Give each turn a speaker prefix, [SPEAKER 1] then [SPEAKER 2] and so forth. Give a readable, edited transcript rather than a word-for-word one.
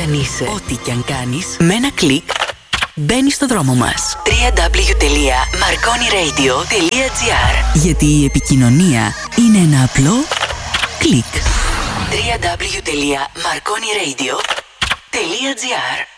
[SPEAKER 1] κι αν είσαι, ό,τι κι αν κάνεις, με ένα κλικ μπαίνεις στο δρόμο μας. www.marconiradio.gr. Γιατί η επικοινωνία είναι ένα απλό κλικ. www.marconiradio.gr.